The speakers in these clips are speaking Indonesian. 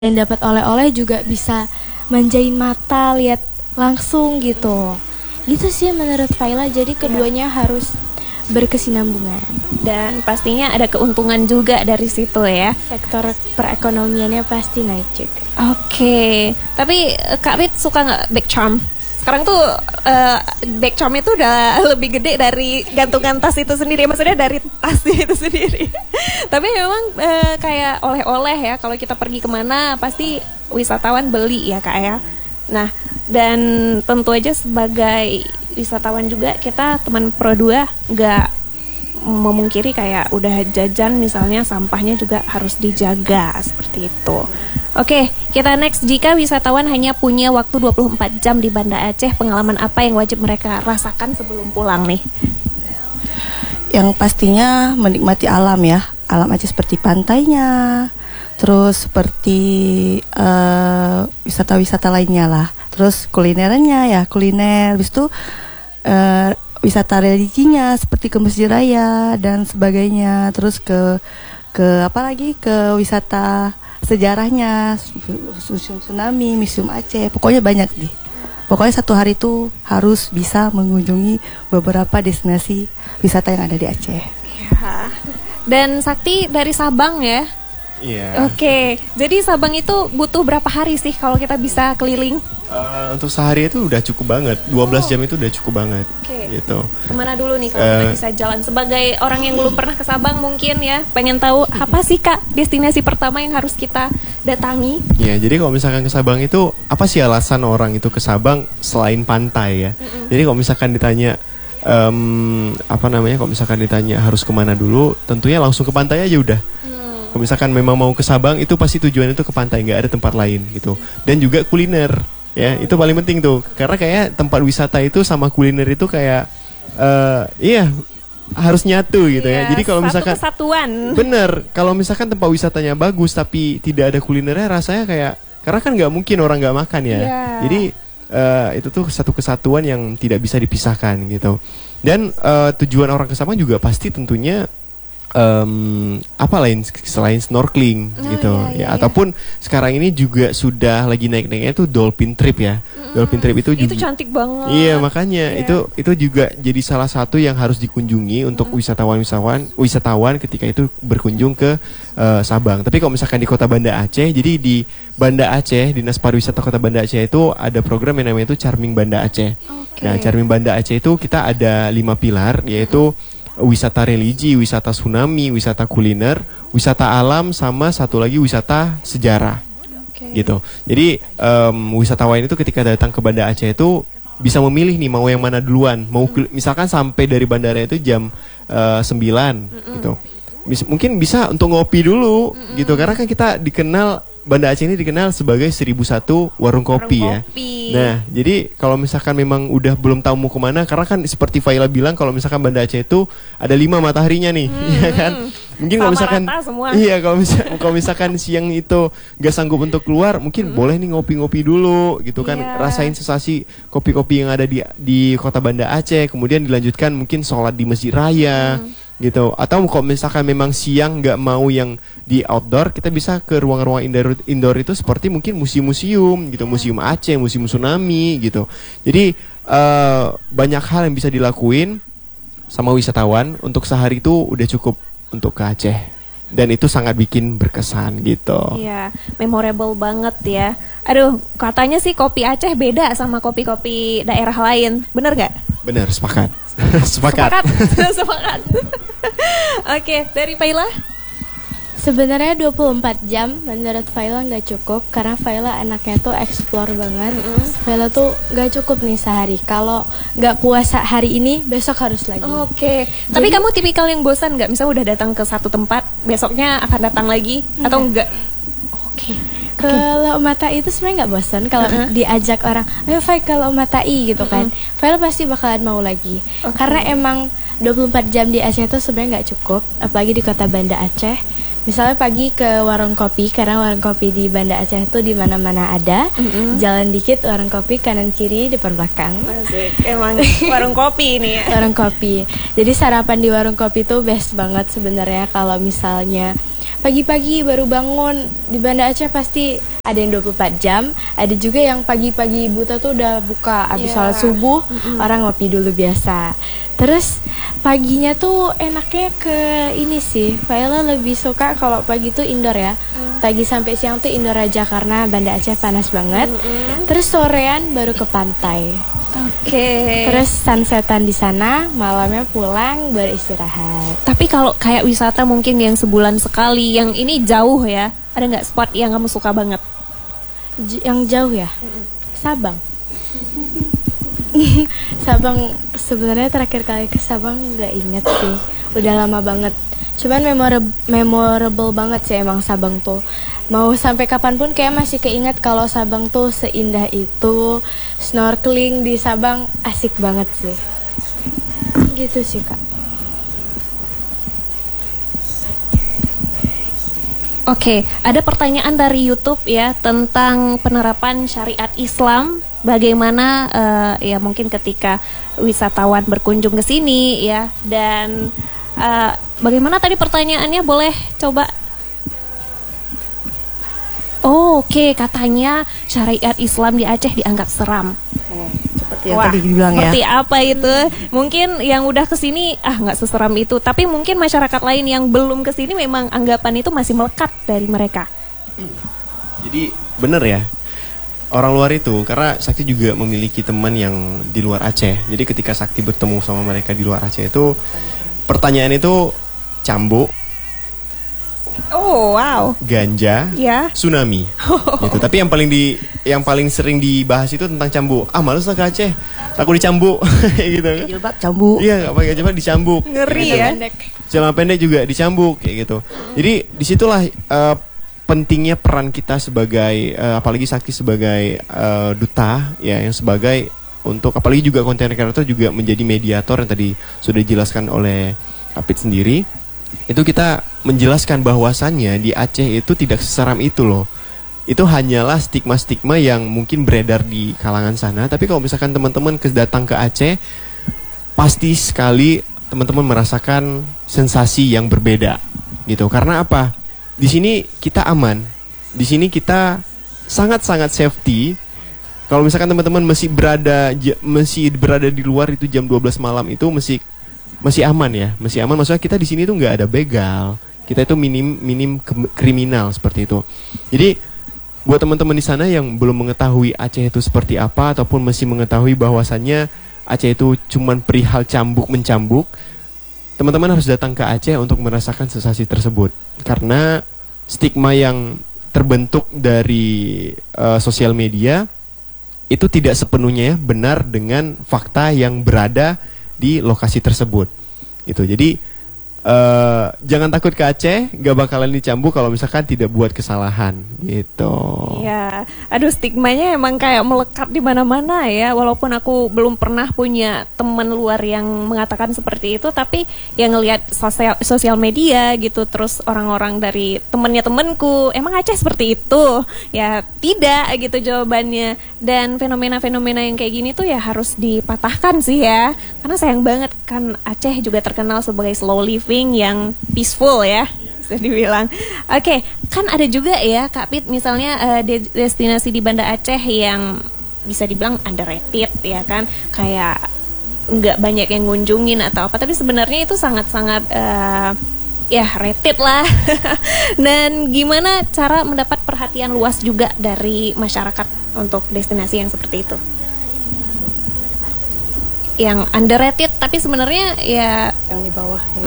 dan dapat oleh-oleh juga bisa manjain mata lihat langsung gitu. Gitu sih menurut Faila. Jadi keduanya harus berkesinambungan dan pastinya ada keuntungan juga dari situ ya. Sektor perekonomiannya pasti naik juga. Oke. Tapi Kak Wit suka nggak back charm? Sekarang tuh back charm itu udah lebih gede dari gantungan tas itu sendiri. Maksudnya dari tasnya itu sendiri. Tapi memang kayak oleh-oleh ya. Kalau kita pergi kemana pasti wisatawan beli ya Kak ya. Nah, dan tentu aja sebagai wisatawan juga kita teman Pro2 nggak memungkiri kayak udah jajan misalnya sampahnya juga harus dijaga seperti itu. Oke, kita next. Jika wisatawan hanya punya waktu 24 jam di Banda Aceh, pengalaman apa yang wajib mereka rasakan sebelum pulang nih? Yang pastinya menikmati alam ya. Alam Aceh seperti pantainya, terus seperti wisata-wisata lainnya lah. Terus kulinernya ya, kuliner. Habis itu wisata religinya seperti ke Masjid Raya dan sebagainya. Terus ke apa lagi? Ke wisata sejarahnya, museum tsunami, museum Aceh. Pokoknya banyak nih. Pokoknya satu hari itu harus bisa mengunjungi beberapa destinasi wisata yang ada di Aceh. Ya. Dan Sakti dari Sabang ya? Iya. Oke, jadi Sabang itu butuh berapa hari sih kalau kita bisa keliling? Untuk sehari itu udah cukup banget, 12 jam itu udah cukup banget. Gitu. Kemana dulu nih kalau kita bisa jalan? Sebagai orang yang belum pernah ke Sabang mungkin ya, pengen tahu apa sih Kak destinasi pertama yang harus kita datangi? Ya, jadi kalau misalkan ke Sabang itu apa sih alasan orang itu ke Sabang selain pantai ya? Jadi kalau misalkan ditanya kalau misalkan ditanya harus kemana dulu, tentunya langsung ke pantai aja udah. Kalau misalkan memang mau ke Sabang itu pasti tujuan itu ke pantai, nggak ada tempat lain gitu. Dan juga kuliner ya, itu paling penting tuh. Karena kayak tempat wisata itu sama kuliner itu kayak harus nyatu gitu ya. Jadi kalau misalkan kesatuan. Bener, kalau misalkan tempat wisatanya bagus tapi tidak ada kulinernya, rasanya kayak, karena kan nggak mungkin orang nggak makan ya. Jadi itu tuh satu kesatuan yang tidak bisa dipisahkan gitu. Dan tujuan orang ke Sabang juga pasti tentunya selain snorkeling gitu ya. Ataupun sekarang ini juga sudah lagi naik-naiknya tuh dolphin trip ya. Dolphin trip itu juga cantik banget. Iya, makanya itu juga jadi salah satu yang harus dikunjungi untuk wisatawan ketika itu berkunjung ke Sabang. Tapi kalau misalkan di Kota Banda Aceh, jadi di Banda Aceh, Dinas Pariwisata Kota Banda Aceh itu ada program yang namanya itu Charming Banda Aceh. Nah, Charming Banda Aceh itu kita ada 5 pilar, yaitu wisata religi, wisata tsunami, wisata kuliner, wisata alam, sama satu lagi wisata sejarah. Gitu. Jadi wisatawan itu ketika datang ke Banda Aceh itu bisa memilih nih mau yang mana duluan. Mau misalkan sampai dari bandara itu jam 9 gitu. Mungkin bisa untuk ngopi dulu gitu, karena kan kita dikenal, Banda Aceh ini dikenal sebagai 1001 warung kopi ya. Nah, jadi kalau misalkan memang udah belum tahu mau kemana, karena kan seperti Faila bilang kalau misalkan Banda Aceh itu ada 5 mataharinya nih, ya kan? Mungkin kalau misalkan kalau misalkan siang itu gak sanggup untuk keluar, mungkin boleh nih ngopi-ngopi dulu gitu kan, rasain sensasi kopi-kopi yang ada di Kota Banda Aceh, kemudian dilanjutkan mungkin sholat di Masjid Raya. Gitu. Atau kalau misalkan memang siang nggak mau yang di outdoor, kita bisa ke ruang-ruang indoor itu seperti mungkin museum-museum gitu, museum Aceh, museum tsunami gitu. Jadi banyak hal yang bisa dilakuin sama wisatawan untuk sehari itu udah cukup untuk ke Aceh. Dan itu sangat bikin berkesan gitu. Iya, memorable banget ya. Aduh, katanya sih kopi Aceh beda sama kopi-kopi daerah lain. Bener gak? Bener, sepakat. Sepakat. Oke, dari Faila? Sebenarnya 24 jam menurut Faila nggak cukup, karena Faila anaknya tuh explore banget. Faila tuh nggak cukup nih sehari. Kalau nggak puasa hari ini, besok harus lagi. Oke. Tapi kamu tipikal yang bosan nggak? Misalnya udah datang ke satu tempat, besoknya akan datang lagi atau enggak? Oke. Kalau Matai itu sebenarnya nggak bosan kalau diajak orang, ayo Fai kalau Matai gitu kan. Faila pasti bakalan mau lagi. Karena emang 24 jam di Aceh itu sebenarnya nggak cukup, apalagi di Kota Banda Aceh. Misalnya pagi ke warung kopi, karena warung kopi di Banda Aceh itu di mana-mana ada. Jalan dikit warung kopi, kanan kiri, depan belakang. Asik. Emang warung kopi ini ya. Warung kopi. Jadi sarapan di warung kopi itu best banget sebenarnya kalau misalnya pagi-pagi baru bangun. Di Banda Aceh pasti ada yang 24 jam, ada juga yang pagi-pagi buta tuh udah buka habis sholat subuh, orang ngopi dulu biasa. Terus paginya tuh enaknya ke ini sih, Faila lebih suka kalau pagi tuh indoor ya. Pagi sampai siang tuh indoor aja karena Banda Aceh panas banget. Terus sorean baru ke pantai. Oke. Terus sunsetan di sana, malamnya pulang beristirahat. Tapi kalau kayak wisata mungkin yang sebulan sekali, yang ini jauh ya, ada nggak spot yang kamu suka banget? Yang jauh ya? Sabang. Sabang sebenarnya terakhir kali ke Sabang nggak inget sih, udah lama banget. Cuman memorable banget sih emang Sabang tuh. Mau sampai kapanpun kayak masih keinget kalau Sabang tuh seindah itu. Snorkeling di Sabang asik banget sih. Gitu sih Kak. Oke, ada pertanyaan dari YouTube ya tentang penerapan syariat Islam. Bagaimana ya mungkin ketika wisatawan berkunjung ke sini ya, dan bagaimana tadi pertanyaannya, boleh coba? Oh, oke, katanya syariat Islam di Aceh dianggap seram. Seperti yang tadi dibilang ya. Seperti apa itu? Mungkin yang udah kesini nggak seseram itu, tapi mungkin masyarakat lain yang belum kesini memang anggapan itu masih melekat dari mereka. Jadi bener ya, orang luar itu, karena Sakti juga memiliki teman yang di luar Aceh. Jadi ketika Sakti bertemu sama mereka di luar Aceh itu, pertanyaan itu cambuk, oh wow, ganja, ya, tsunami, gitu. Tapi yang paling sering dibahas itu tentang cambuk. Males lah ke Aceh, aku dicambuk, gitu. Jilbab cambuk. Iya, nggak pakai jilbab dicambuk. ngeri gitu. ya. Celana pendek juga dicambuk, kayak gitu. Jadi disitulah pentingnya peran kita sebagai, apalagi Sakti sebagai duta, ya, yang sebagai untuk, apalagi juga konten kreator juga menjadi mediator yang tadi sudah dijelaskan oleh Kapit sendiri. Itu kita menjelaskan bahwasannya di Aceh itu tidak seseram itu loh. Itu hanyalah stigma-stigma yang mungkin beredar di kalangan sana. Tapi kalau misalkan teman-teman datang ke Aceh, pasti sekali teman-teman merasakan sensasi yang berbeda gitu. Karena apa? Di sini kita aman. Di sini kita sangat-sangat safety. Kalau misalkan teman-teman masih berada di luar itu jam 12 malam itu masih aman ya, masih aman. Maksudnya kita di sini tuh nggak ada begal, kita itu minim kriminal seperti itu. Jadi buat teman-teman di sana yang belum mengetahui Aceh itu seperti apa, ataupun masih mengetahui bahwasannya Aceh itu cuman perihal cambuk mencambuk, teman-teman harus datang ke Aceh untuk merasakan sensasi tersebut. Karena stigma yang terbentuk dari sosial media itu tidak sepenuhnya benar dengan fakta yang berada di lokasi tersebut. Itu. Jadi jangan takut ke Aceh, gak bakalan dicambuk kalau misalkan tidak buat kesalahan gitu. Ya, aduh, stigmanya emang kayak melekat di mana-mana ya. Walaupun aku belum pernah punya teman luar yang mengatakan seperti itu, tapi yang ngelihat sosial media gitu, terus orang-orang dari temenku, emang Aceh seperti itu? Ya tidak gitu jawabannya. Dan fenomena-fenomena yang kayak gini tuh ya harus dipatahkan sih ya. Karena sayang banget kan Aceh juga terkenal sebagai slow living yang peaceful ya, bisa dibilang. Oke, kan ada juga ya Kak Pit, misalnya destinasi di Banda Aceh yang bisa dibilang underrated ya kan, kayak nggak banyak yang ngunjungin atau apa, tapi sebenarnya itu sangat-sangat ya rated lah. Dan gimana cara mendapat perhatian luas juga dari masyarakat untuk destinasi yang seperti itu, yang underrated tapi sebenarnya ya Yang di bawah ya.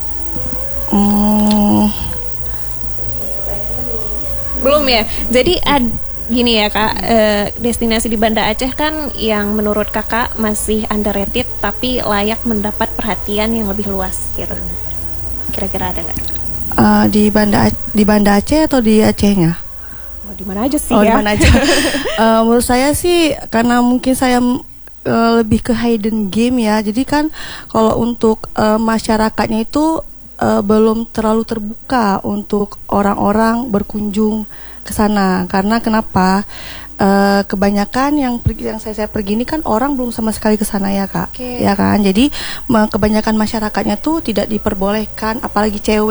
Belum ya. Jadi gini ya Kak, destinasi di Banda Aceh kan yang menurut Kakak masih underrated tapi layak mendapat perhatian yang lebih luas gitu. Kira-kira ada nggak? Di Banda Aceh atau di Acehnya? Di mana aja sih Di ya? mana aja. Menurut saya sih karena mungkin saya lebih ke hidden game ya. Jadi kan kalau untuk masyarakatnya itu belum terlalu terbuka untuk orang-orang berkunjung ke sana. Karena kenapa? Kebanyakan yang saya pergi ini kan orang belum sama sekali ke sana ya Kak. Okay. Ya kan. Jadi kebanyakan masyarakatnya tuh tidak diperbolehkan, apalagi cewek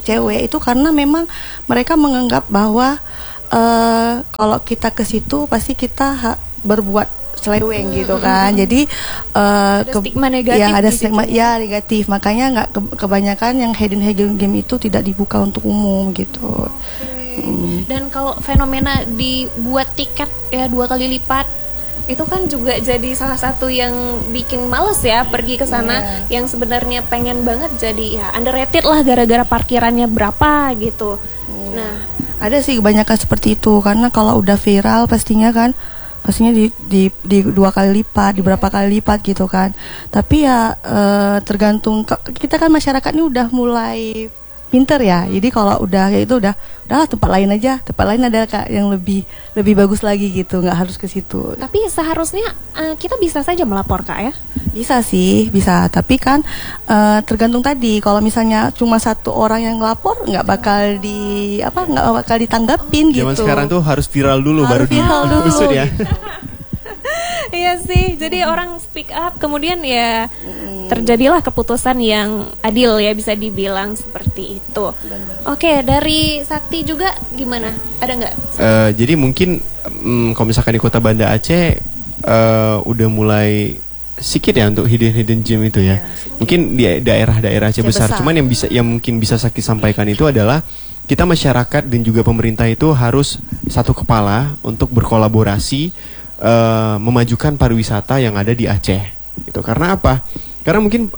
cewek itu karena memang mereka menganggap bahwa kalau kita ke situ pasti kita berbuat seleweng gitu kan. Jadi Ada stigma negatif ya ada di stigma situ. ya negatif. Makanya nggak kebanyakan yang hidden game itu tidak dibuka untuk umum gitu. Dan kalau fenomena dibuat tiket ya 2 kali lipat, itu kan juga jadi salah satu yang bikin males ya pergi ke sana, yang sebenarnya pengen banget jadi ya underrated lah gara-gara parkirannya berapa gitu. Nah, Ada sih kebanyakan seperti itu karena kalau udah viral pastinya di 2 kali lipat, di berapa kali lipat gitu kan. Tapi ya tergantung kita kan masyarakat ini udah mulai pinter ya. Jadi kalau udah kayak itu udahlah tempat lain aja. Tempat lain ada Kak yang lebih bagus lagi gitu, nggak harus ke situ. tapi seharusnya kita bisa saja melapor Kak ya. Bisa sih, bisa. Tapi kan tergantung tadi. Kalau misalnya cuma 1 orang yang ngelapor, nggak bakal ditanggapin gitu. Zaman sekarang tuh harus viral dulu Harus baru viral dulu, diusut ya. Iya sih, jadi orang speak up, kemudian ya terjadilah keputusan yang adil ya, bisa dibilang seperti itu. Oke, dari Sakti juga gimana? Ada nggak? Jadi mungkin kalau misalkan di Kota Banda Aceh udah mulai sedikit ya untuk hidden gem itu ya. Mungkin di daerah-daerah Aceh besar. Cuman yang mungkin bisa Sakti sampaikan itu adalah kita masyarakat dan juga pemerintah itu harus satu kepala untuk berkolaborasi memajukan pariwisata yang ada di Aceh. Gitu. Karena apa? Karena mungkin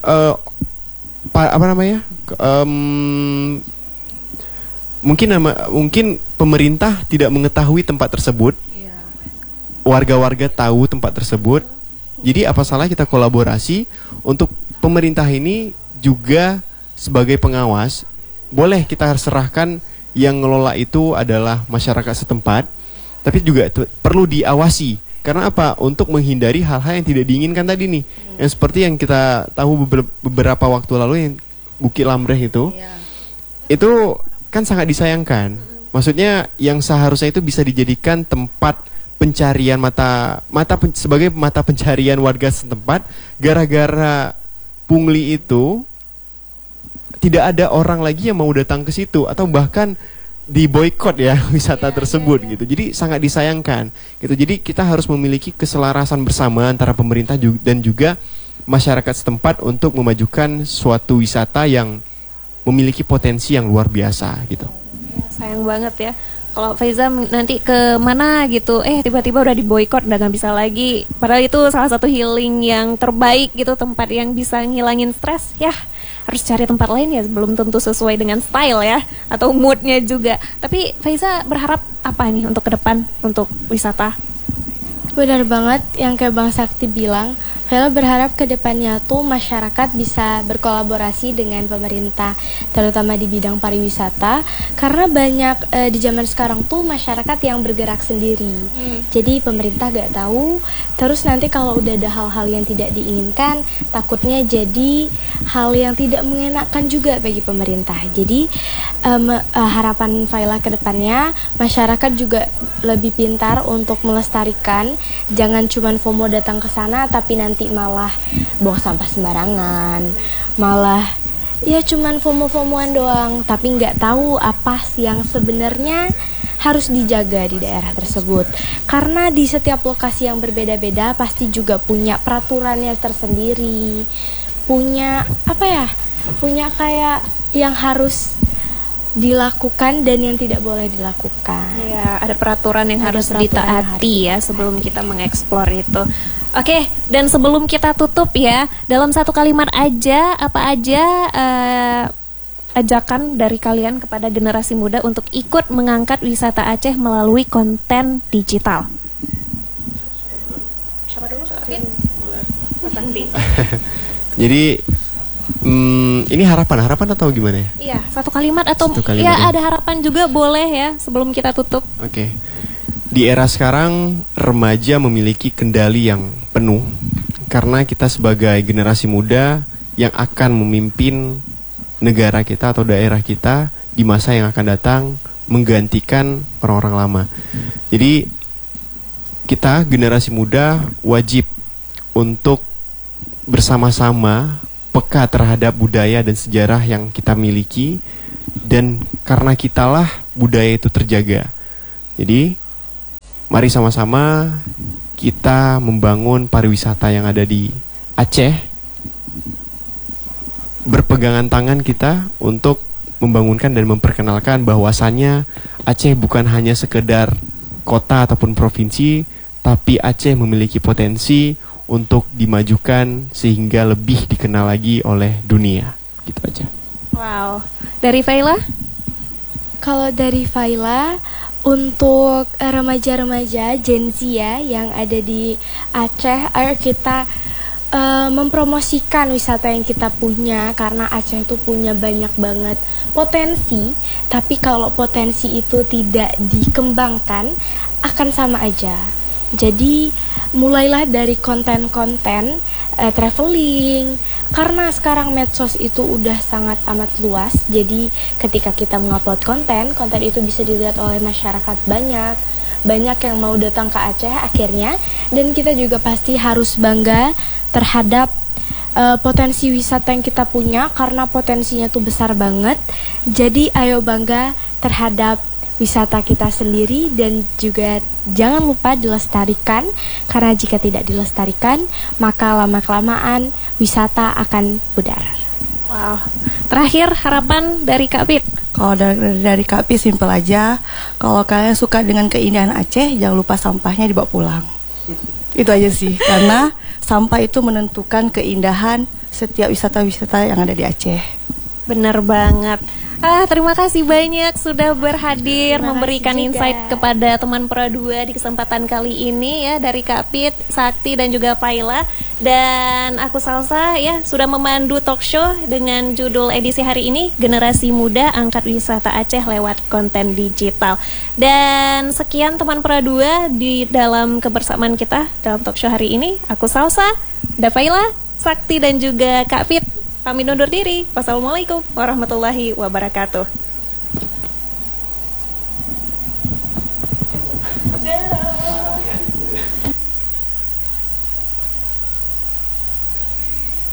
mungkin pemerintah tidak mengetahui tempat tersebut. Warga-warga tahu tempat tersebut. Jadi apa salah kita kolaborasi untuk pemerintah ini juga sebagai pengawas. Boleh kita serahkan yang ngelola itu adalah masyarakat setempat, tapi juga perlu diawasi. Karena apa? Untuk menghindari hal-hal yang tidak diinginkan tadi nih. Yang seperti yang kita tahu beberapa waktu lalu yang Bukit Lambreh itu. Itu kan sangat disayangkan. Maksudnya yang seharusnya itu bisa dijadikan tempat pencarian sebagai mata pencarian warga setempat, gara-gara pungli itu tidak ada orang lagi yang mau datang ke situ atau bahkan diboikot ya wisata tersebut gitu. Jadi sangat disayangkan gitu. Jadi kita harus memiliki keselarasan bersama antara pemerintah dan juga masyarakat setempat untuk memajukan suatu wisata yang memiliki potensi yang luar biasa gitu. Sayang banget ya kalau Faiza nanti ke mana gitu, tiba-tiba udah diboikot, udah nggak bisa lagi. Padahal itu salah satu healing yang terbaik gitu, tempat yang bisa ngilangin stres ya. Harus cari tempat lain ya, belum tentu sesuai dengan style ya, atau moodnya juga. Tapi Faiza berharap apa nih untuk ke depan, untuk wisata? Benar banget yang kayak Bang Sakti bilang. Vela berharap ke depannya tuh masyarakat bisa berkolaborasi dengan pemerintah, terutama di bidang pariwisata, karena banyak di zaman sekarang tuh masyarakat yang bergerak sendiri. Jadi pemerintah gak tahu, terus nanti kalau udah ada hal-hal yang tidak diinginkan, takutnya jadi hal yang tidak mengenakan juga bagi pemerintah. Jadi harapan Vela ke depannya, masyarakat juga lebih pintar untuk melestarikan, jangan cuman FOMO datang ke sana tapi nanti malah buang sampah sembarangan, malah ya cuman FOMO-FOMOan doang, tapi nggak tahu apa sih yang sebenarnya harus dijaga di daerah tersebut. Karena di setiap lokasi yang berbeda-beda pasti juga punya peraturannya tersendiri, punya punya kayak yang harus dilakukan dan yang tidak boleh dilakukan. Ya, ada peraturan yang harus peraturan ditaati ya sebelum kita mengeksplor itu. Oke, dan sebelum kita tutup ya, dalam satu kalimat aja, apa aja ajakan dari kalian kepada generasi muda untuk ikut mengangkat wisata Aceh melalui konten digital? Siapa dulu? Jadi ini harapan atau gimana ya? Iya, satu kalimat atau Satu kalimat ya. ada harapan juga boleh ya sebelum kita tutup. Oke. Di era sekarang remaja memiliki kendali yang penuh karena kita sebagai generasi muda yang akan memimpin negara kita atau daerah kita di masa yang akan datang menggantikan orang-orang lama. Jadi kita generasi muda wajib untuk bersama-sama peka terhadap budaya dan sejarah yang kita miliki dan karena kitalah budaya itu terjaga. Jadi mari sama-sama kita membangun pariwisata yang ada di Aceh, berpegangan tangan kita untuk membangunkan dan memperkenalkan bahwasannya Aceh bukan hanya sekedar kota ataupun provinsi, tapi Aceh memiliki potensi untuk dimajukan sehingga lebih dikenal lagi oleh dunia. Gitu aja. Wow. Dari Faila? Kalau dari Faila, untuk remaja-remaja Gen Z ya yang ada di Aceh, ayo kita mempromosikan wisata yang kita punya, karena Aceh itu punya banyak banget potensi, tapi kalau potensi itu tidak dikembangkan akan sama aja. Jadi mulailah dari konten-konten traveling, karena sekarang medsos itu udah sangat amat luas. Jadi ketika kita mengupload konten itu bisa dilihat oleh masyarakat banyak yang mau datang ke Aceh akhirnya. Dan kita juga pasti harus bangga terhadap potensi wisata yang kita punya, karena potensinya tuh besar banget. Jadi ayo bangga terhadap wisata kita sendiri, dan juga jangan lupa dilestarikan, karena jika tidak dilestarikan maka lama-kelamaan wisata akan pudar. Wow. Terakhir, harapan dari Kak Pit. Kalau dari Kak Pit simpel aja. Kalau kalian suka dengan keindahan Aceh, jangan lupa sampahnya dibawa pulang. Itu aja sih. Karena sampah itu menentukan keindahan setiap wisata-wisata yang ada di Aceh. Bener banget. Terima kasih banyak sudah berhadir, memberikan insight kepada teman Pro 2 di kesempatan kali ini ya, dari Kak Pit, Sakti dan juga Faila. Dan aku Salsa ya, sudah memandu talk show dengan judul edisi hari ini, Generasi Muda Angkat Wisata Aceh Lewat Konten Digital. Dan sekian teman Pro 2 di dalam kebersamaan kita dalam talk show hari ini. Aku Salsa, ada Faila, Sakti dan juga Kak Pit. Pamit undur diri. Wassalamualaikum warahmatullahi wabarakatuh.